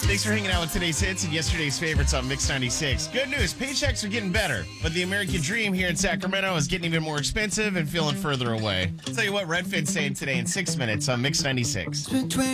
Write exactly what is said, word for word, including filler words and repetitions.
Thanks for hanging out with today's hits and yesterday's favorites on Mix ninety-six. Good news, paychecks are getting better, but the American dream here in Sacramento is getting even more expensive and feeling further away. I'll tell you what Redfin's saying today in six minutes on Mix ninety-six.